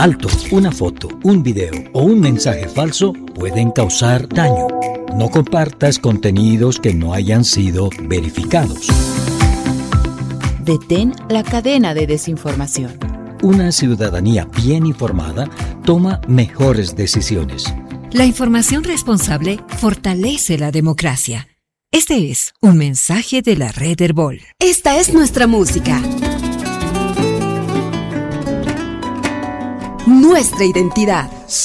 Alto, una foto, un video o un mensaje falso pueden causar daño. No compartas contenidos que no hayan sido verificados. Detén la cadena de desinformación. Una ciudadanía bien informada toma mejores decisiones. La información responsable fortalece la democracia. Este es un mensaje de la Red Herbol. Esta es nuestra música. Nuestra identidad.